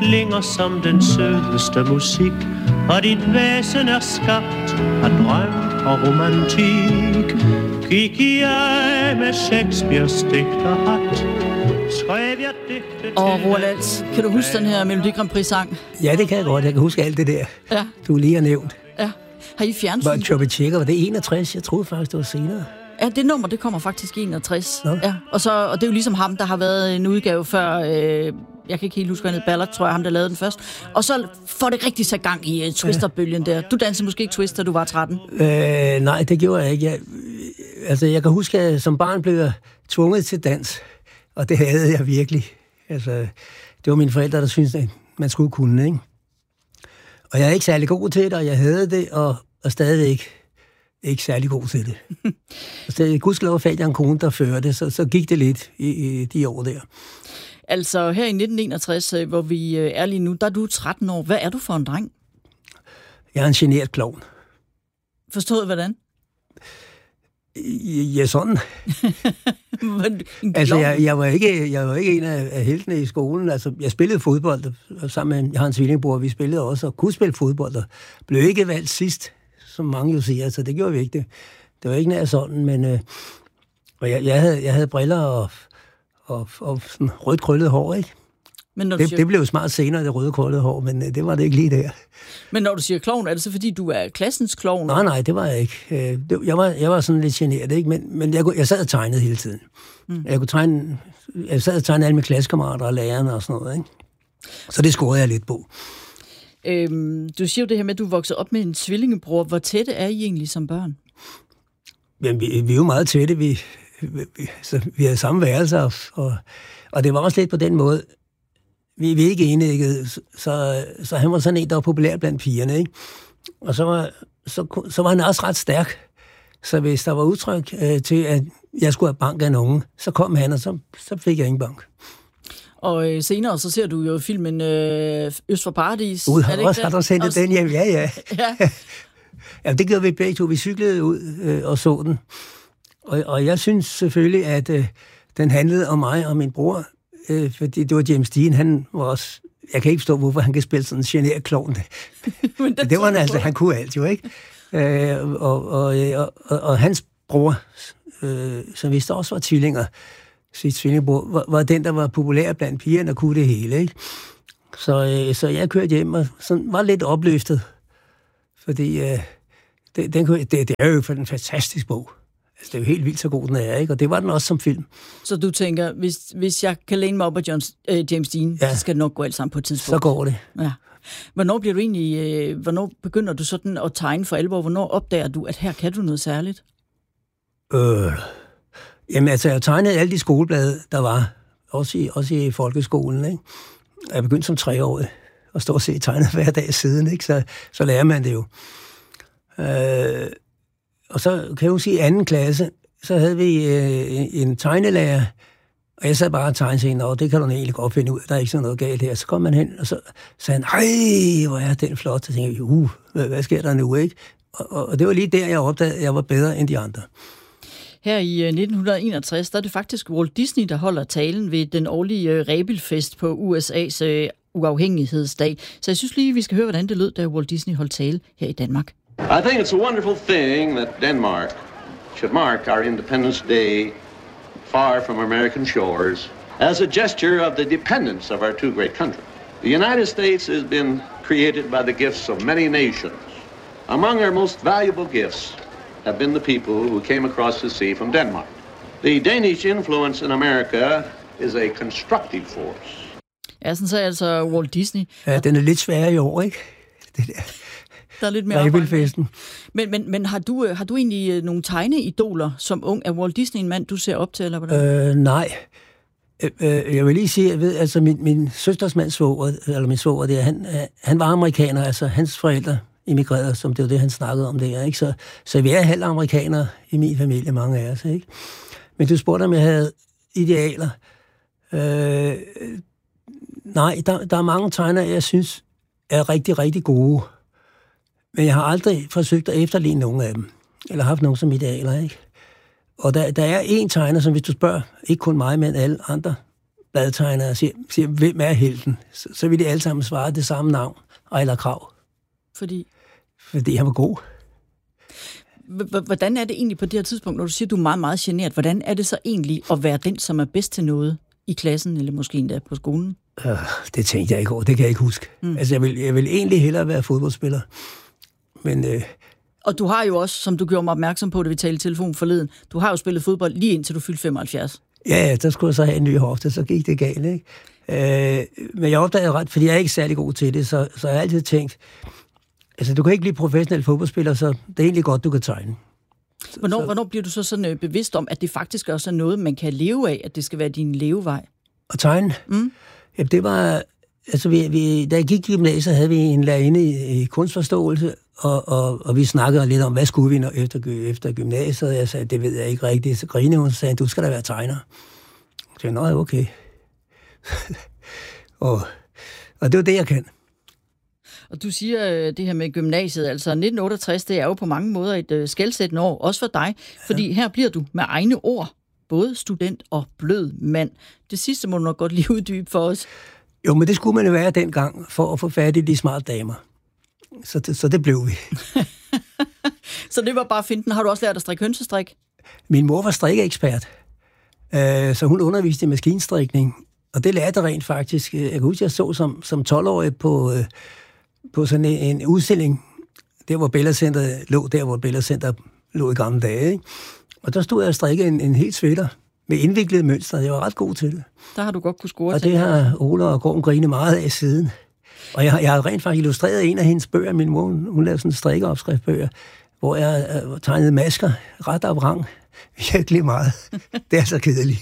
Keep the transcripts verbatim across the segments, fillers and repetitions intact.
Klinger som den sødeste musik, og dit væsen er skabt af drøm og romantik. Gik jeg med Shakespeares digterhat, skrev jeg digte. Og Roald Als, kan du huske den her Melodi Grand Prix-sang? Ja, det kan jeg godt. Jeg kan huske alt det der, ja. du lige har nævnt. Ja. Har I fjernsyn? Var Chubby var det enogtres? Jeg troede faktisk, det var senere. Ja, det nummer, det kommer faktisk i enogtres. Nå. Ja. Og, så, og det er jo ligesom ham, der har været en udgave før, øh, jeg kan ikke helt huske, hvad han hed, Ballard, tror jeg, ham der lavede den først. Og så får det rigtig sat gang i uh, Twister-bølgen der. Du dansede måske ikke Twister, du var tretten? Øh, nej, det gjorde jeg ikke. Jeg, altså, jeg kan huske, at som barn blev jeg tvunget til dans, og det havde jeg virkelig. Altså, det var mine forældre, der syntes, at man skulle kunne, ikke? Og jeg er ikke særlig god til det, og jeg havde det, og, og stadigvæk ikke særlig god til det. Så gudskelov fandt jeg en kone, der førte, så, så gik det lidt i, i de år der. Altså her i nitten enogtres, hvor vi er lige nu, der er du tretten år. Hvad er du for en dreng? Jeg er en genert klovn. Forstået hvordan? Ja, sådan. altså, jeg, jeg, var ikke, jeg var ikke en af, af heltene i skolen. Altså, jeg spillede fodbold sammen med, jeg har en tvillingbror, vi spillede også, og kunne spille fodbold, og blev ikke valgt sidst, som mange jo siger, så det gjorde vi ikke. Det, det var ikke nær sådan, men øh, og jeg, jeg, havde, jeg havde briller og, og, og sådan rødt krøllet hår, ikke? Men når det, siger... det blev jo smart senere, det røde krøllede hår, men øh, det var det ikke lige der. Men når du siger klovn, er det så fordi, du er klassens klovn? Nej, nej, det var jeg ikke. Øh, det, jeg, var, jeg var sådan lidt generet, ikke? Men, men jeg, jeg sad og tegnede hele tiden. Mm. Jeg kunne tegne, jeg sad og tegnede alle mine klassekammerater og lærerne og sådan noget, ikke? Så det scorede jeg lidt på. Øhm, du siger jo det her med, at du voksede op med en tvillingebror. Hvor tætte er I egentlig som børn? Jamen, vi, vi er jo meget tætte. Vi, vi, så vi havde samme værelser, og, og det var også lidt på den måde. Vi, vi er ikke enægget, så, så han var sådan en, der var populær blandt pigerne, ikke? Og så var, så, så var han også ret stærk. Så hvis der var udtryk øh, til, at jeg skulle have bank af nogen, så kom han, og så, så fik jeg ingen bank. Og øh, senere, så ser du jo filmen øh, Øst for Paradis. Ud, har, også, har du sendt også... den hjem? Ja, ja. ja. ja, det gjorde vi begge to. Vi cyklede ud øh, og så den. Og, og jeg synes selvfølgelig, at øh, den handlede om mig og min bror, øh, fordi det var James Dean. Han var også... Jeg kan ikke forstå, hvorfor han kan spille sådan en generet klovn. Men det var han altså, han kunne alt jo, ikke? Øh, og, og, og, og, og hans bror, øh, som vist også var tvillinger, sit tvillingebror, var, var den, der var populær blandt pigerne og kunne det hele, ikke? Så, øh, så jeg kørte hjem og sådan var lidt opløftet, fordi øh, det, den, det, det er jo for en fantastisk bog. Altså, det er jo helt vildt så god, den er, ikke? Og det var den også som film. Så du tænker, hvis, hvis jeg kan læne mig op af Johns, øh, James Dean, ja, så skal det nok gå alt sammen på et tidspunkt. Så går det. Ja. Hvornår bliver du egentlig, øh, hvornår begynder du sådan at tegne for alvor? Hvornår opdager du, at her kan du noget særligt? Øh... Jamen altså, jeg tegnede alle de skoleblade, der var, også i, også i folkeskolen, ikke? Jeg begyndte som treårig at stå og se tegnet hver dag siden, ikke? Så, så lærer man det jo. Øh, og så kan jeg jo sige, i anden klasse, så havde vi øh, en, en tegnelærer, og jeg sad bare og tegnede sig, og det kan du egentlig godt finde ud af, der er ikke sådan noget galt her. Så kom man hen, og så sagde han, ej, hvor er den flot. Så tænkte jeg, uh, hvad, hvad sker der nu, ikke? Og, og, og det var lige der, jeg opdagede, at jeg var bedre end de andre. Her i nitten enogtres, der er det faktisk Walt Disney, der holder talen ved den årlige Rebelfest på U S A's uafhængighedsdag. Så jeg synes lige, vi skal høre, hvordan det lød, da Walt Disney holdt tale her i Danmark. I think it's a wonderful thing that Denmark should mark our Independence Day far from American shores as a gesture of the dependence of our two great countries. The United States has been created by the gifts of many nations. Among our most valuable gifts have been the people who came across the sea from Denmark. The Danish influence in America is a constructive force. Ja, sådan så er altså Walt Disney. Ja, den er lidt sværere i år, ikke? Det der. Der er lidt mere Rebelfesten. Men, men, men har, du, har du egentlig nogle tegneidoler som ung? Er Walt Disney en mand, du ser op til, eller hvordan? Øh, nej. Øh, jeg vil lige sige, jeg ved, altså min, min søsters mands svoger, eller min svoger, det er, han, han var amerikaner, altså hans forældre immigrerede, som det var det, han snakkede om der, ikke? Så, så vi er halv amerikanere i min familie, mange af os, ikke? Men du spurgte, om jeg havde idealer. Øh, nej, der, der er mange tegnere, jeg synes er rigtig, rigtig gode. Men jeg har aldrig forsøgt at efterligne nogen af dem. Eller haft nogen som idealer, ikke? Og der, der er en tegner, som hvis du spørger, ikke kun mig, men alle andre bladtegner og siger, siger, hvem er helten? Så, så vil de alle sammen svare det samme navn, Ejler Krag. Fordi? Fordi han var god. Hvordan er det egentlig på det her tidspunkt, når du siger, du er meget, meget genert? Hvordan er det så egentlig at være den, som er bedst til noget i klassen, eller måske endda på skolen? Øh, det tænkte jeg ikke over. Det kan jeg ikke huske. Mm. Altså, jeg vil, jeg vil egentlig hellere være fodboldspiller. Men... Øh, og du har jo også, som du gjorde mig opmærksom på, da vi talte i telefon forleden, du har jo spillet fodbold lige indtil du fyldte femoghalvfjerds. Ja, ja, der skulle jeg så have en ny hofte, så gik det galt, ikke? Øh, men jeg opdagede ret, fordi jeg er ikke særlig god til det, så, så jeg har altid tænkt, altså du kan ikke blive professionel fodboldspiller, så det er egentlig godt, du kan tegne. Hvornår, så, hvornår bliver du så sådan øh, bevidst om, at det faktisk også er noget, man kan leve af, at det skal være din levevej? Og tegne? Mm. Ja, det var, altså vi, vi, da jeg gik i gymnasiet, havde vi en lærerinde i, i kunstforståelse, og, og, og vi snakkede lidt om, hvad skulle vi efter, efter gymnasiet, og jeg sagde, det ved jeg ikke rigtigt. Så grinede hun og sagde, du skal da være tegner. Jeg sagde, nå, okay. og, og det var det, jeg kan. Og du siger det her med gymnasiet, altså nitten otteogtres, det er jo på mange måder et uh, skelsættende år, også for dig, fordi ja. Her bliver du med egne ord, både student og blød mand. Det sidste må du nok godt lige uddybe for os. Jo, men det skulle man jo være dengang, for at få fat i de smarte damer. Så det, så det blev vi. Så det var bare finten. Har du også lært at strikke hønsestrik? Min mor var strikkeekspert, øh, så hun underviste i maskinstrikning, og det lærte jeg rent faktisk. Jeg kan huske, jeg så som, som tolv-årig på, øh, på sådan en, en udstilling, der hvor Bella Center lå, der hvor Bella Center lå i gamle dage, ikke? Og der stod jeg og strikkede en, en helt sweater med indviklede mønstre. Jeg var ret god til det. Der har du godt kunne score. Og det har Ola og Gorm grinet meget af siden. Og jeg, jeg har rent faktisk illustreret en af hendes bøger. Min mor, hun, hun lavede sådan en strikkeopskriftbøger, hvor jeg uh, tegnede masker ret op rang. Virkelig meget. Det er så kedeligt.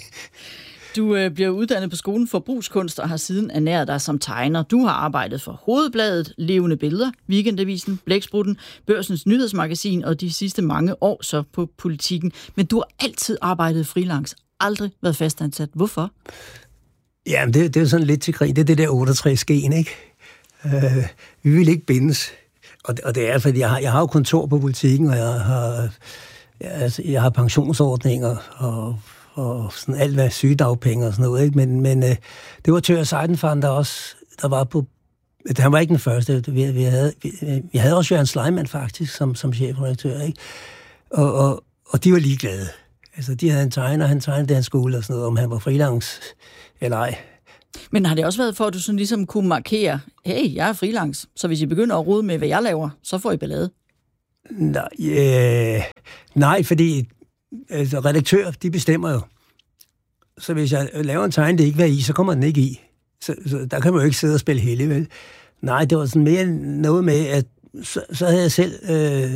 Du øh, bliver uddannet på skolen for brugskunst og har siden ernæret dig som tegner. Du har arbejdet for Hovedbladet, Levende Billeder, Weekendavisen, Blæksprutten, Børsens Nyhedsmagasin og de sidste mange år så på Politikken. Men du har altid arbejdet freelance, aldrig været fastansat. Hvorfor? Jamen, det, det er jo sådan lidt til grin. Det er det der otteogtres-gen, ikke? Øh, vi vil ikke bindes. Og det, og det er, fordi jeg har, jeg har jo kontor på Politikken, og jeg har, jeg, altså, jeg har pensionsordninger og og sådan alt hvad sygedagpenge og sådan noget, ikke? Men, men øh, det var Tør Seidenfaren, der også, der var på, han var ikke den første, vi, vi, havde, vi, vi havde også Jørgen Sleiman faktisk, som, som chefredaktør, ikke? Og, og, og de var ligeglade. Altså, de havde en tegner, han tegnede det, han skulle, og sådan noget, om han var freelance eller ej. Men har det også været for, at du sådan ligesom kunne markere, hey, jeg er freelance, så hvis I begynder at rode med, hvad jeg laver, så får I ballade? Nej, øh, nej, fordi altså, redaktør, de bestemmer jo. Så hvis jeg laver en tegn, det ikke var i, så kommer den ikke i. Så, så der kan man jo ikke sidde og spille heldig, vel? Nej, det var sådan mere noget med, at så, så havde jeg selv øh,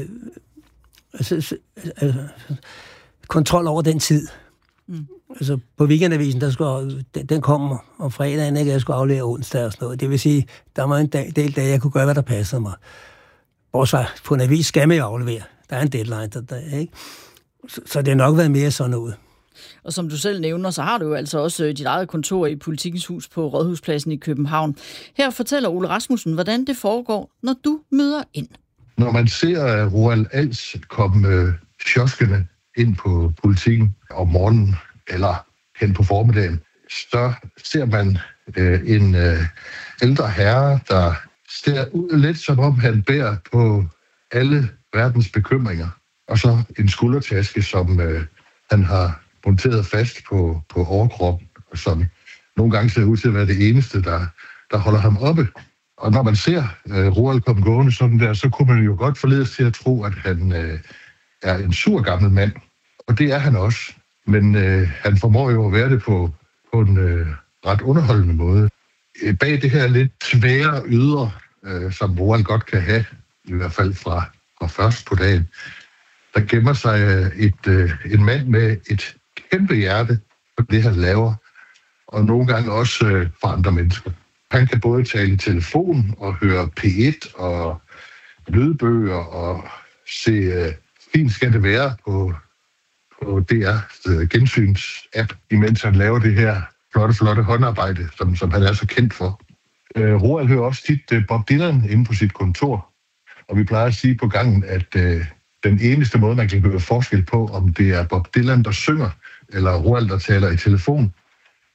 altså, altså, kontrol over den tid. Mm. Altså på Weekendavisen, der skulle, den, den kom om fredagen, ikke? Jeg skulle aflevere onsdag og sådan noget. Det vil sige, der var en dag, del dag, jeg kunne gøre, hvad der passede mig. Bortset på en avis skal man jo aflevere. Der er en deadline, der, der ikke? Så, så det har nok været mere sådan noget. Og som du selv nævner, så har du jo altså også dit eget kontor i Politikens Hus på Rådhuspladsen i København. Her fortæller Ole Rasmussen, hvordan det foregår, når du møder ind. Når man ser Roald Als komme øh, sjoskende ind på Politikken om morgenen eller hen på formiddagen, så ser man øh, en øh, ældre herre, der ser ud lidt som om han bærer på alle verdens bekymringer. Og så en skuldertaske, som øh, han har monteret fast på, på overkroppen, og som nogle gange ser ud til at være det eneste, der, der holder ham oppe. Og når man ser øh, Roald komme gående sådan der, så kunne man jo godt forledes til at tro, at han øh, er en sur gammel mand. Og det er han også. Men øh, han formår jo at være det på, på en øh, ret underholdende måde. Bag det her lidt svære ydre, øh, som Roald godt kan have, i hvert fald fra, fra først på dagen, der gemmer sig et, øh, en mand med et kæmpe hjerte for det, han laver, og nogle gange også øh, for andre mennesker. Han kan både tale i telefon og høre P et og lydbøger og se øh, fint skal det være på, på D R's øh, gensyns-app, imens han laver det her flotte, flotte håndarbejde, som, som han er så kendt for. Øh, Roald hører også tit øh, Bob Dylan inde på sit kontor, og vi plejer at sige på gangen, at øh, den eneste måde, man kan høre forskel på, om det er Bob Dylan, der synger, eller Roald, der taler i telefon,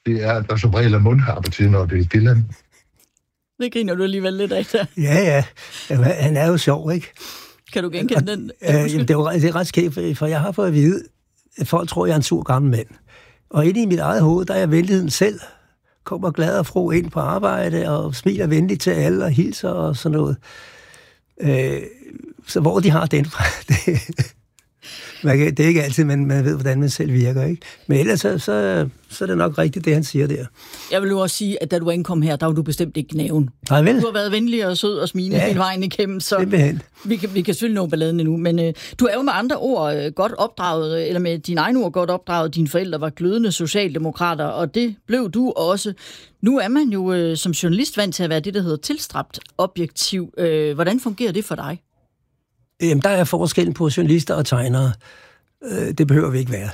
det er, at der som regel er mundharpe til, når det er Dylan. Det griner du alligevel lidt af der. Ja, ja. Jamen, han er jo sjov, ikke? Kan du genkende den? Øh, jamen, det, er jo, det er ret skægt, for jeg har fået at vide, at folk tror, jeg er en sur gammel mand. Og inde i mit eget hoved, der er jeg venligheden selv. Kommer glad og fro ind på arbejde, og smiler venligt til alle, og hilser og sådan noget. Øh, så hvor de har den fra, det, man kan, det er ikke altid, man, man ved, hvordan man selv virker, ikke? Men ellers så, så, så er det nok rigtigt, det han siger der. Jeg vil jo også sige, at da du ankom her, der var du bestemt ikke gnaven. Nej, vel? Du har været venlig og sød og smilende ja, hele vejen igennem, så vi kan, vi kan selvfølgelig nå balladen endnu. Men øh, du er jo med andre ord øh, godt opdraget, eller med dine egne ord godt opdraget. Dine forældre var glødende socialdemokrater, og det blev du også. Nu er man jo øh, som journalist vant til at være det, der hedder tilstræbt objektiv. Øh, hvordan fungerer det for dig? Jamen, der er forskellen på journalister og tegnere. Øh, det behøver vi ikke være.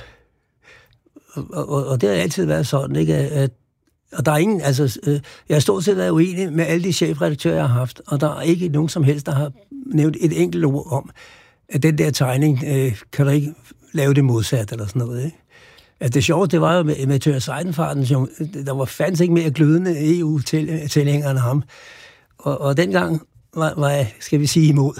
Og, og, og det har altid været sådan, ikke? At, og der er ingen, altså, øh, jeg har stort set været uenig med alle de chefredaktører, jeg har haft, og der er ikke nogen som helst, der har nævnt et enkelt ord om, at den der tegning, øh, kan du ikke lave det modsat, eller sådan noget, ikke? Altså, det sjove, det var jo med, med Tør Seidenfarten, der var fandens ikke mere glødende E U-tilhængere end ham. Og, og dengang var, var jeg, skal vi sige, imod.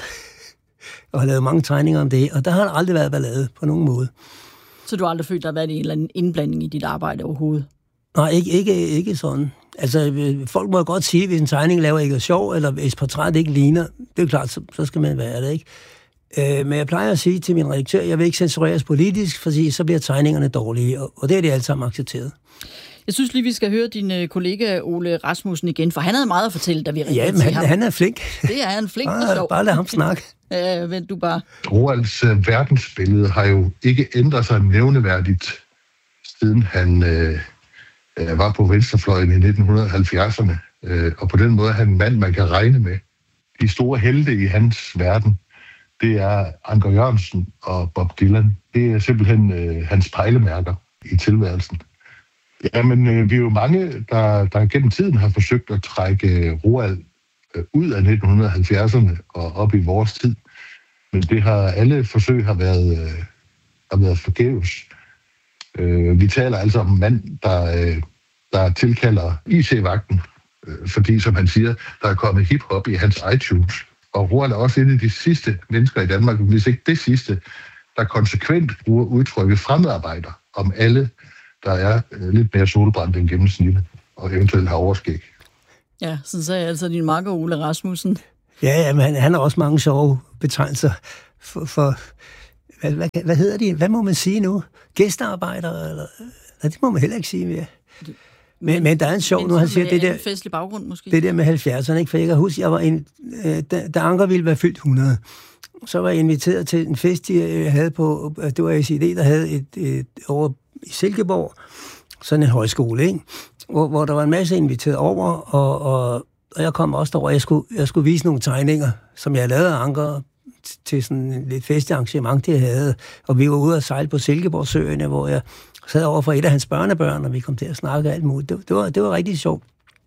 Og har lavet mange tegninger om det, og der har aldrig været ballade på nogen måde. Så du har aldrig følt, der har været en eller anden indblanding i dit arbejde overhovedet? Nej, ikke, ikke, ikke sådan. Altså, folk må godt sige, hvis en tegning laver ikke er sjov, eller hvis portræt ikke ligner, det er klart, så, så skal man være det, ikke? Øh, men jeg plejer at sige til min redaktør, jeg vil ikke censureres politisk, fordi så bliver tegningerne dårlige, og, og det er de alle sammen accepteret. Jeg synes lige, vi skal høre din kollega Ole Rasmussen igen, for han havde meget at fortælle, da vi ringede ja, til ham. Ja, men han er flink. Det er han flink og sjov. Bare lad ham snakke. Ja, vent du bare. Roalds uh, verdensbillede har jo ikke ændret sig nævneværdigt, siden han øh, var på venstrefløjen i nitten halvfjerdserne. Øh, og på den måde er han en mand, man kan regne med. De store helte i hans verden, det er Anker Jørgensen og Bob Dylan. Det er simpelthen øh, hans pejlemærker i tilværelsen. Jamen, øh, vi er jo mange, der, der gennem tiden har forsøgt at trække øh, Roald øh, ud af nitten halvfjerdserne og op i vores tid. Men det har alle forsøg har været, øh, har været forgæves. Øh, vi taler altså om en mand, der, øh, der tilkalder I T-vagten, øh, fordi, som han siger, der er kommet hiphop i hans iTunes. Og Roald er også en af de sidste mennesker i Danmark, hvis ikke det sidste, der konsekvent bruger udtrykket fremmedarbejder om alle, der er øh, lidt mere solbrændt end gennemsnittet, og eventuelt har overskæg. Ja, sådan sagde altså din makker Ole Rasmussen. Ja, ja, men han, han har også mange sjove betegnelser for, for hvad, hvad, hvad hedder de? Hvad må man sige nu? Gæstearbejdere? Eller? Nej, det må man heller ikke sige mere. Men, men der er en sjov, nu han siger det der, en festlig baggrund måske. Det der med halvfjerdserne, ikke? For jeg kan huske, jeg var en, øh, da, da Anker ville være fyldt hundrede, så var jeg inviteret til en fest, jeg havde på, det var S I D, der havde et, et over i Silkeborg, sådan en højskole, ikke? Hvor, hvor der var en masse inviteret over, og, og, og jeg kom også derover, jeg skulle, jeg skulle vise nogle tegninger, som jeg lavede af Anker til sådan et lidt festarrangement, det jeg havde. Og vi var ude og sejle på Silkeborgsøerne, hvor jeg sad over for et af hans børnebørn, og vi kom til at snakke alt muligt. Det, det, var, det var rigtig sjovt.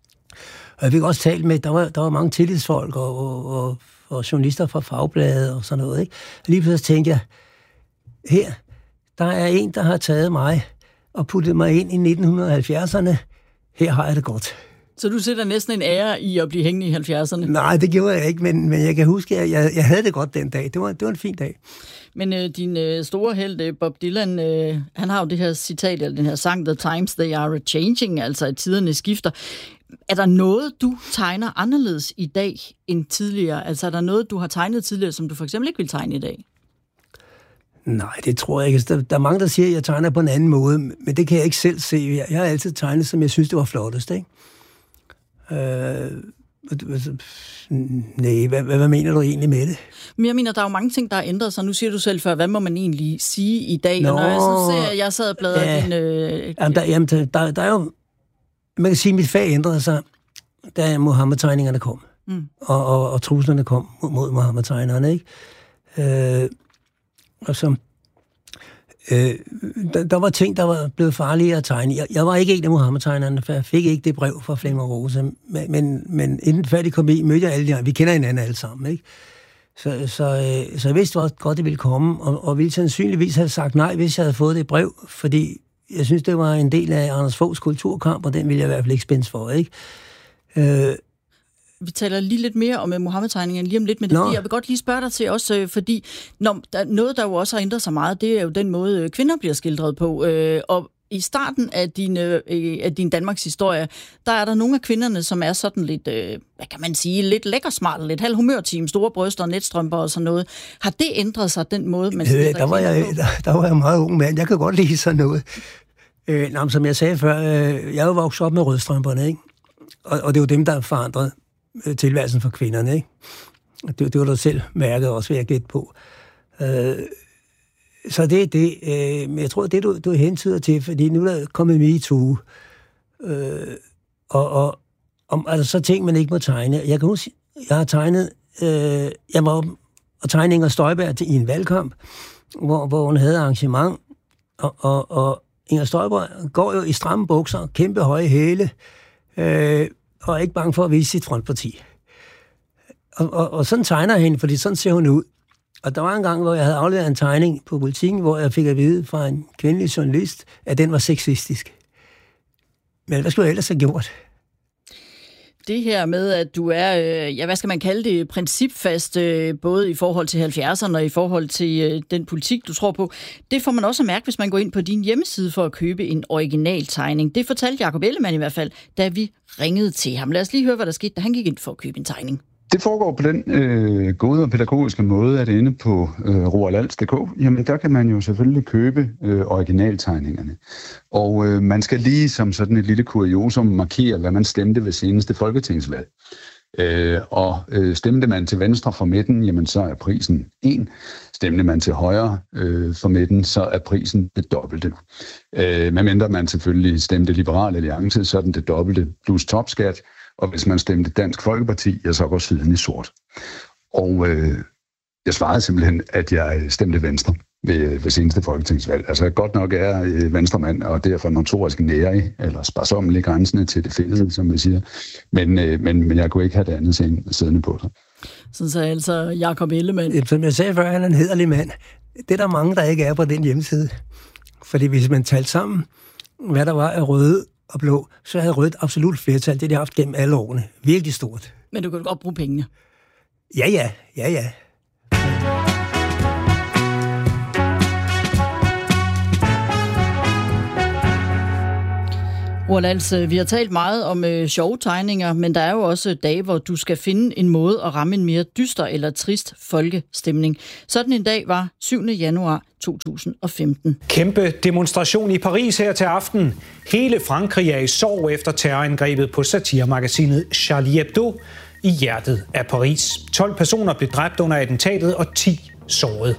Og jeg fik også talt med, der var, der var mange tillidsfolk og, og, og, og journalister fra fagbladet og sådan noget, ikke? Og lige pludselig tænkte jeg, her, der er en, der har taget mig og puttet mig ind i nitten halvfjerdserne. Her har jeg det godt. Så du sætter næsten en ære i at blive hængende i halvfjerdserne? Nej, det gjorde jeg ikke, men, men jeg kan huske, at jeg, jeg havde det godt den dag. Det var, det var en fin dag. Men øh, din øh, store held, Bob Dylan, øh, han har jo det her citat, eller den her sang, The Times They Are A-Changing, altså at tiderne skifter. Er der noget, du tegner anderledes i dag end tidligere? Altså er der noget, du har tegnet tidligere, som du for eksempel ikke vil tegne i dag? Nej, det tror jeg ikke. Der, der er mange, der siger, at jeg tegner på en anden måde, men det kan jeg ikke selv se. Jeg, jeg har altid tegnet, som jeg synes, det var flottest, ikke? Øh, nej, hvad, hvad, hvad mener du egentlig med det? Men jeg mener, der er jo mange ting, der har ændret sig. Nu siger du selv før, hvad må man egentlig sige i dag? Nå, og når jeg så ser, at jeg sad og bladrede ja. din... Øh, jamen, der, jamen der, der, der er jo... Man kan sige, at mit fag ændrede sig, da Muhammed-tegningerne kom. Mm. Og, og, og truslerne kom mod Muhammed-tegnerne, ikke? Øh, og så... Øh, der, der var ting, der var blevet farlige at tegne. Jeg, jeg var ikke en af Muhammed-tegnerne, for jeg fik ikke det brev fra Flemming Rose. Men, men, men inden før de kom i, mødte jeg alle de andre. Vi kender hinanden alle sammen, ikke? Så, så, øh, så jeg vidste også godt, det ville komme, og, og ville sandsynligvis have sagt nej, hvis jeg havde fået det brev, fordi jeg synes, det var en del af Anders Foghs kulturkamp, og den ville jeg i hvert fald ikke spændes for, ikke? Øh, Vi taler lige lidt mere om Muhammed-tegningen lige om lidt, men det, jeg vil godt lige spørge dig til også, fordi når, der, noget, der jo også har ændret sig meget, det er jo den måde, kvinder bliver skildret på. Øh, og i starten af din, øh, af din Danmarks historie, der er der nogle af kvinderne, som er sådan lidt, øh, hvad kan man sige, lidt lækkersmarte, lidt halv humørteam, store bryster, netstrømper og sådan noget. Har det ændret sig, den måde, man skildrer øh, der, var jeg, der, der var jeg meget ung mand. Jeg kan godt lide sådan noget. Øh, nå, som jeg sagde før, øh, jeg er jo vokset op med rødstrømperne, ikke? Og, og det er jo dem, der forandrede tilværelsen for kvinderne, ikke? Det, det var du selv mærket også, vil jeg gætte på. Øh, så det er det. Øh, men jeg tror, det du, du hentyder til, fordi nu er der kommet MeToo. Øh, og, og om, altså, så ting, man ikke må tegne. Jeg kan huske, jeg har tegnet, øh, jeg var og tegne Inger Støjberg i en valgkamp, hvor, hvor hun havde arrangement, og, og, og Inger Støjberg går jo i stramme bukser, kæmpe høje hæle, øh, og er ikke bange for at vise sit frontparti. Og, og, og sådan tegner jeg hende, fordi sådan ser hun ud. Og der var en gang, hvor jeg havde afleveret en tegning på Politiken, hvor jeg fik at vide fra en kvindelig journalist, at den var sexistisk. Men hvad skulle jeg ellers have gjort? Det her med, at du er, øh, ja, hvad skal man kalde det, principfast, øh, både i forhold til halvfjerdserne og i forhold til øh, den politik, du tror på, det får man også at mærke, hvis man går ind på din hjemmeside for at købe en original tegning. Det fortalte Jacob Ellemann i hvert fald, da vi ringede til ham. Lad os lige høre, hvad der skete, da han gik ind for at købe en tegning. Det foregår på den øh, gode og pædagogiske måde, at inde på øh, roald als punktum d k, jamen der kan man jo selvfølgelig købe øh, originaltegningerne. Og øh, man skal lige som sådan et lille kuriosum markere, hvad man stemte ved seneste folketingsvalg. Øh, og øh, stemte man til venstre for midten, jamen så er prisen en. Stemte man til højre øh, for midten, så er prisen det dobbelte. Øh, medmindre man selvfølgelig stemte Liberal Alliance, så er den det dobbelte plus topskat. Og hvis man stemte Dansk Folkeparti, ja, så går siden i sort. Og øh, jeg svarede simpelthen, at jeg stemte Venstre ved, ved seneste folketingsvalg. Altså godt nok er jeg øh, venstremand, og derfor notorisk nærig, eller sparsommelig grænsende til det fælles, som vi siger. Men, øh, men, men jeg kunne ikke have det andet siddende på sig. Sådan så altså Jacob Ellemann. Som jeg sagde før, han er en hæderlig mand. Det er der mange, der ikke er på den hjemmeside. Fordi hvis man talte sammen, hvad der var af røde og blå, så havde rødt absolut flertal. Det har de haft gennem alle årene. Virkelig stort. Men du kan godt bruge pengene. Ja, ja. Ja, ja. Roald als, vi har talt meget om øh, sjove tegninger, men der er jo også dage, hvor du skal finde en måde at ramme en mere dyster eller trist folkestemning. Sådan en dag var syvende januar to tusind og femten. Kæmpe demonstration i Paris her til aften. Hele Frankrig er i sorg efter terrorangrebet på satiremagasinet Charlie Hebdo i hjertet af Paris. tolv personer blev dræbt under attentatet og ti såret.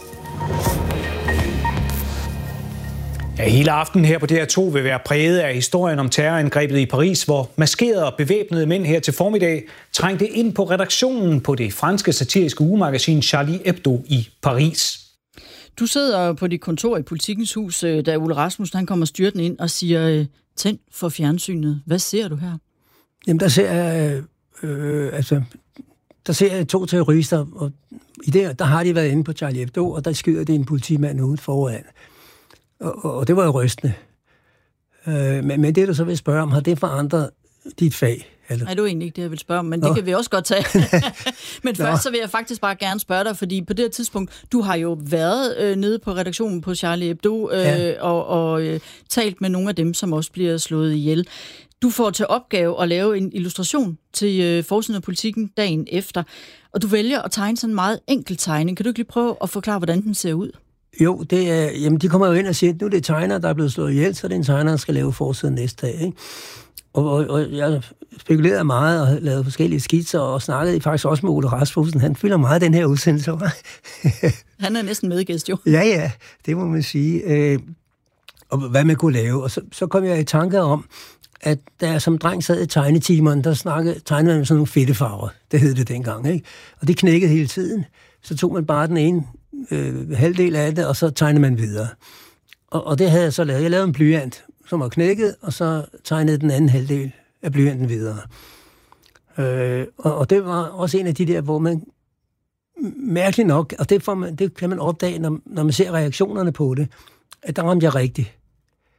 Ja, hele aftenen her på D R to vil være præget af historien om terrorangrebet i Paris, hvor maskerede og bevæbnede mænd her til formiddag trængte ind på redaktionen på det franske satiriske ugemagasin Charlie Hebdo i Paris. Du sidder på dit kontor i Politikens Hus, da Ole Rasmussen han kommer styrtende ind og siger, tænd for fjernsynet. Hvad ser du her? Jamen, der ser jeg, øh, altså, der ser jeg to terrorister, og i det, der har de været inde på Charlie Hebdo, og der skyder de en politimand ude foran. Og, og det var jo rystende. Øh, men, men det, du så vil spørge om, har det forandret dit fag? Eller? Nej, det er egentlig ikke det, jeg vil spørge om, men Nå. det kan vi også godt tage. Men først Nå. så vil jeg faktisk bare gerne spørge dig, fordi på det her tidspunkt, du har jo været øh, nede på redaktionen på Charlie Hebdo øh, ja. og, og øh, talt med nogle af dem, som også bliver slået ihjel. Du får til opgave at lave en illustration til øh, forsiden af Politikken dagen efter, og du vælger at tegne sådan en meget enkel tegning. Kan du ikke lige prøve at forklare, hvordan den ser ud? Jo, det er, jamen, de kommer jo ind og siger, at nu er det tegner, der er blevet slået ihjel, så det er en tegner, der skal lave forsiden næste dag, ikke? Og, og, og jeg spekulerede meget og lavede forskellige skitser og snakkede faktisk også med Ole Rasmussen. Han fylder meget den her udsendelse. Han er næsten medgæst, jo. Ja, ja, det må man sige. Øh, og hvad man kunne lave. Og så, så kom jeg i tanke om, at da jeg som dreng sad i tegnetimerne, der snakkede, tegnede man med sådan nogle fedtefarver. Det hed det dengang, ikke? Og det knækkede hele tiden. Så tog man bare den ene øh, halvdel af det, og så tegnede man videre. Og, og det havde jeg så lavet. Jeg lavede en blyant, som var knækket, og så tegnede den anden halvdel af blyanten videre. Øh, og, og det var også en af de der, hvor man mærkeligt nok, og det, får man, det kan man opdage, når, når man ser reaktionerne på det, at der ramte jeg rigtigt.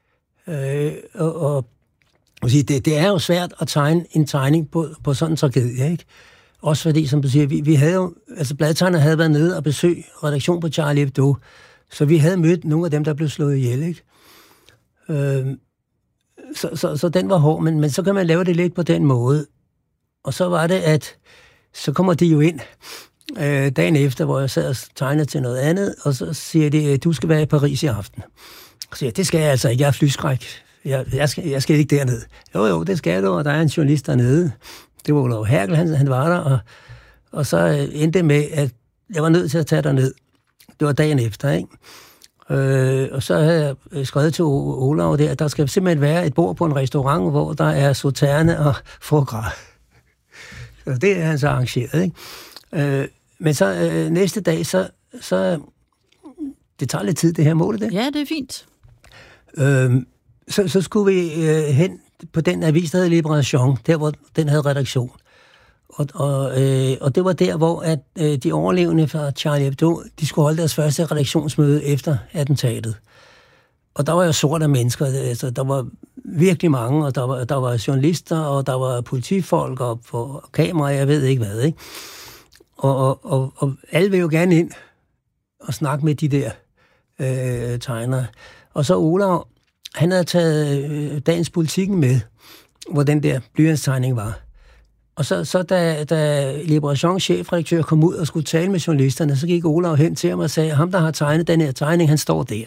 Øh, og, og det, det er jo svært at tegne en tegning på, på sådan en tragedie, ikke? Også fordi, som du siger, vi, vi havde jo, altså bladtegnerne havde været nede og besøgt redaktion på Charlie Hebdo, så vi havde mødt nogle af dem, der blev slået ihjel, ikke? Øh, så, så, så den var hård, men, men så kan man lave det lidt på den måde. Og så var det, at så kommer de jo ind øh, dagen efter, hvor jeg sad og tegnede til noget andet, og så siger de, du skal være i Paris i aften. Og så siger jeg, det skal jeg altså ikke, jeg er flyskræk. Jeg, jeg, skal, jeg skal ikke derned. Jo, jo, det skal du, og der er en journalist dernede. Det var Olav Herkel, han, han var der, og, og så endte det med, at jeg var nødt til at tage derned. Det var dagen efter, ikke? Øh, og så havde jeg skrevet til Olav der, at der skal simpelthen være et bord på en restaurant, hvor der er sauterne og foie gras. Så det er han så arrangeret, ikke? Øh, men så øh, næste dag, så, så... Det tager lidt tid, det her mål, det? Ja, det er fint. Øh, så, så skulle vi øh, hen på den avis, der hed Liberation, der hvor den havde redaktion. Og, og, øh, og det var der, hvor at, øh, de overlevende fra Charlie Hebdo, de skulle holde deres første redaktionsmøde efter attentatet. Og der var jo sorte mennesker, altså, der var virkelig mange, og der var, der var journalister, og der var politifolk, og på kamera, jeg ved ikke hvad, ikke? Og, og, og, og alle vil jo gerne ind og snakke med de der øh, tegnere. Og så Olav, han havde taget øh, dagens Politikken med, hvor den der blyantstegning var. Og så, så da, da Liberations chefredaktør kom ud og skulle tale med journalisterne, så gik Olav hen til ham og sagde, ham der har tegnet den her tegning, han står der.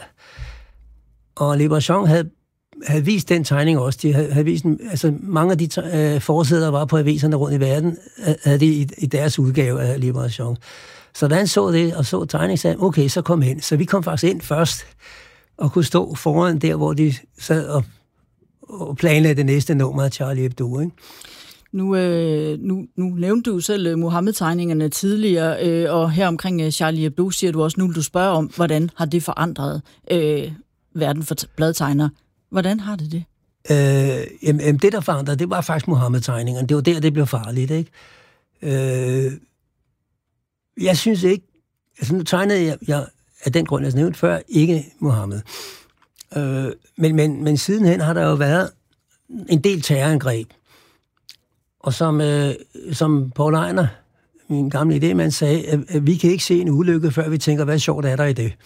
Og Liberation havde, havde vist den tegning også. De havde, havde vist, altså mange af de øh, forsæder, der var på aviserne rundt i verden, havde det i, i deres udgave af Liberation. Så da han så det og så tegningen, sagde okay, så kom hen. Så vi kom faktisk ind først og kunne stå foran der, hvor de sad og, og planlagde det næste nummer af Charlie Hebdo, ikke? Nu, øh, nu, nu nævnte du selv Mohammed-tegningerne tidligere, øh, og her omkring Charlie Hebdo siger du også, nu vil du spørge om, hvordan har det forandret øh, verden for bladtegner. Hvordan har det det? Øh, jamen, det, der forandrede, det var faktisk Mohammed-tegningerne. Det var der, det blev farligt, ikke? Øh, jeg synes ikke... Altså, nu tegnede jeg, jeg af den grund, jeg nævnte før, ikke Mohammed. Øh, men, men, men sidenhen har der jo været en del terrorangreb. Og som, øh, som Paul Ejner, min gamle idémand, sagde, at, at vi kan ikke se en ulykke, før vi tænker, hvad sjovt er der i det.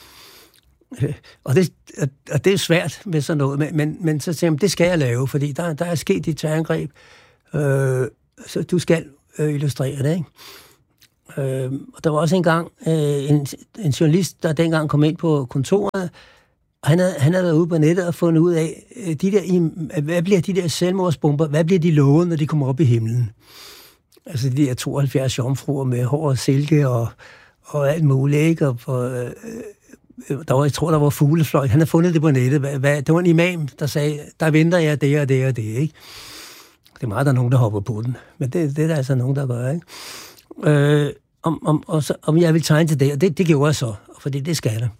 Og det, og det er svært med sådan noget, men, men, men så siger jeg, det skal jeg lave, fordi der, der er sket et terrorangreb, øh, så du skal øh, illustrere det, ikke? Øh, og der var også engang øh, en, en journalist, der dengang kom ind på kontoret, og han havde, han havde været ude på nettet og fundet ud af, de der, hvad bliver de der selvmordsbomber, hvad bliver de lovet, når de kommer op i himlen? Altså de der tooghalvfjerds jomfruer med hår og silke og, og alt muligt, ikke? Og, og, øh, der var, jeg tror, der var fuglefløjt. Han havde fundet det på nettet. Hvad, hvad, det var en imam, der sagde, der venter jeg det og det og det, ikke? Det er meget, der er nogen, der hopper på den. Men det, det er der altså nogen, der gør, ikke? Øh, om, om, og så, om jeg vil tegne til det, og det, det gjorde jeg så, fordi det skal jeg.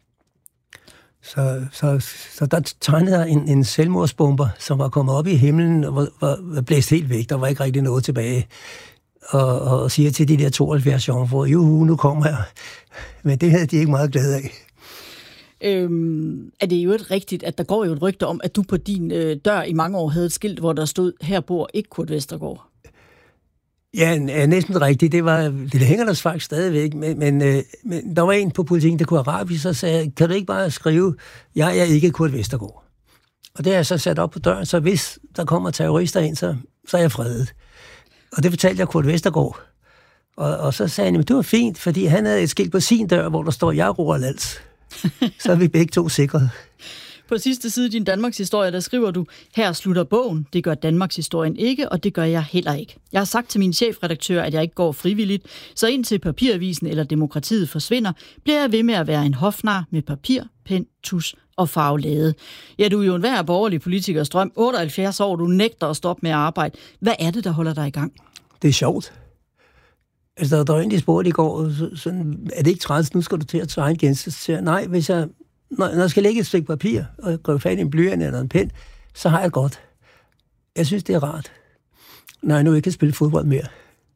Så, så, så der tegnede jeg en, en selvmordsbomber, som var kommet op i himlen og var, var, var blæst helt væk. Der var ikke rigtig noget tilbage. Og, og siger til de der tooghalvfjerds jomfruer, juhu, nu kommer jeg. Men det havde de ikke meget glæde af. Øhm, er det jo et rigtigt, at der går jo et rygte om, at du på din øh, dør i mange år havde et skilt, hvor der stod, her bor ikke Kurt Vestergaard? Ja, næsten rigtigt. Det, var, det hænger der faktisk stadigvæk. Men, men, øh, men der var en på Politikken, der kunne arabisk, så sagde, kan du ikke bare skrive, jeg er ikke Kurt Vestergaard? Og det har jeg så sat op på døren, så hvis der kommer terrorister ind, så, så er jeg fredet. Og det fortalte jeg Kurt Vestergaard. Og, og så sagde han, det var fint, fordi han havde et skilt på sin dør, hvor der står, jeg er Roald Als. Så er vi begge to sikret. På sidste side i din Danmarks historie, der skriver du, her slutter bogen, det gør Danmarks historien ikke, og det gør jeg heller ikke. Jeg har sagt til min chefredaktør, at jeg ikke går frivilligt, så indtil papiravisen eller demokratiet forsvinder, bliver jeg ved med at være en hofnar med papir, pen, tus og farvelade. Ja, du er jo en hver borgerlig politikers drøm. otteoghalvfjerds år, du nægter at stoppe med at arbejde. Hvad er det, der holder dig i gang? Det er sjovt. Altså, der var en, de spurgte i går, så, sådan, er det ikke træls, nu skal du til at tegne igen? Så siger jeg, nej, hvis jeg, når, når jeg skal lægge et stykke papir, og gribe fat i en blyant eller en pen, så har jeg det godt. Jeg synes, det er rart, når jeg nu ikke kan spille fodbold mere.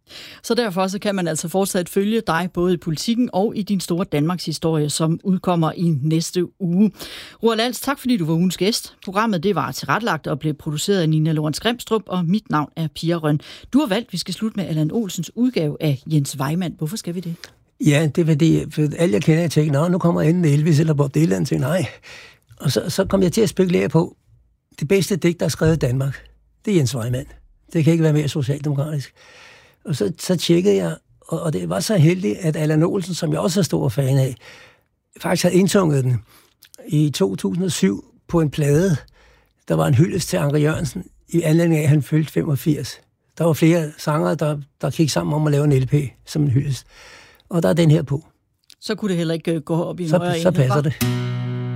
Så derfor så kan man altså fortsat følge dig både i Politikken og i din store Danmarks historie, som udkommer i næste uge. Roald Als, tak fordi du var ugens gæst. Programmet det var tilrettelagt og blev produceret af Nina Lorentz Grimstrup, og mit navn er Pia Røn. Du har valgt, vi skal slutte med Allan Olsens udgave af Jens Vejmand. Hvorfor skal vi det? Ja, det er fordi, for alle jeg kender, jeg tænker, nå, nu kommer enten Elvis eller Bob Dylan til, nej. Og så, så kom jeg til at spekulere på, det bedste digt, der er skrevet i Danmark, det er Jens Vejmand. Det kan ikke være mere socialdemokratisk. Og så, så tjekkede jeg, og, og det var så heldigt, at Allan Olsen, som jeg også er stor fan af, faktisk havde indtunget den i to tusind og syv på en plade. Der var en hyldest til Anker Jørgensen i anledning af, at han fyldte femogfirs. Der var flere sangere, der, der gik sammen om at lave en L P som en hyldest. Og der er den her på. Så kunne det heller ikke gå op i en så, højere så passer enhed, det.